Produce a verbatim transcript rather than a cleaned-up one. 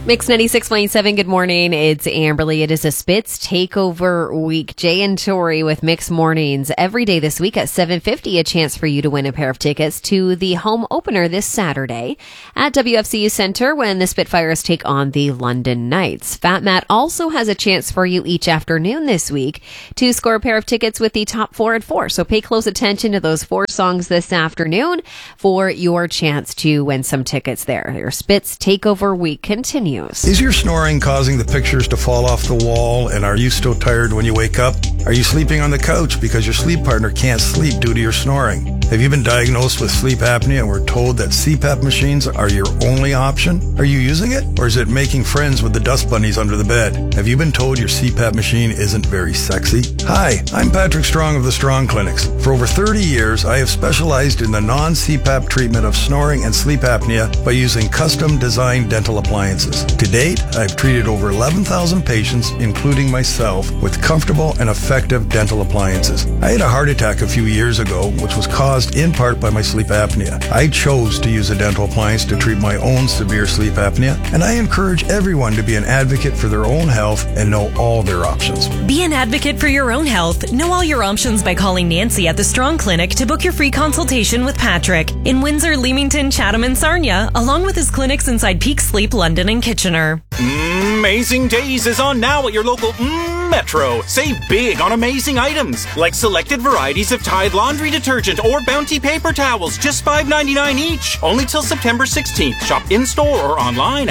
Mix ninety-six point seven, good morning. It's Amberly. It is a Spitz Takeover Week. Jay and Tori with Mix Mornings. Every day this week at seven fifty, a chance for you to win a pair of tickets to the home opener this Saturday at W F C U Center when the Spitfires take on the London Knights. Fat Matt also has a chance for you each afternoon this week to score a pair of tickets with the top four at four. So pay close attention to those four songs this afternoon for your chance to win some tickets there. Your Spitz Takeover Week continues. Is your snoring causing the pictures to fall off the wall, and are you still tired when you wake up? Are you sleeping on the couch because your sleep partner can't sleep due to your snoring? Have you been diagnosed with sleep apnea and were told that C PAP machines are your only option? Are you using it, or is it making friends with the dust bunnies under the bed? Have you been told your C PAP machine isn't very sexy? Hi, I'm Patrick Strong of the Strong Clinics. For over thirty years, I have specialized in the non-C PAP treatment of snoring and sleep apnea by using custom-designed dental appliances. To date, I've treated over eleven thousand patients, including myself, with comfortable and effective dental appliances. I had a heart attack a few years ago, which was caused in part by my sleep apnea. I chose to use a dental appliance to treat my own severe sleep apnea, and I encourage everyone to be an advocate for their own health and know all their options. Be an advocate for your own health. Know all your options by calling Nancy at the Strong Clinic to book your free consultation with Patrick in Windsor, Leamington, Chatham, and Sarnia, along with his clinics inside Peak Sleep, London, and Kitchener. Amazing Days is on now at your local mm, Metro. Save big on amazing items like selected varieties of Tide laundry detergent or Bounty paper towels, just five ninety-nine each. Only till September sixteenth. Shop in-store or online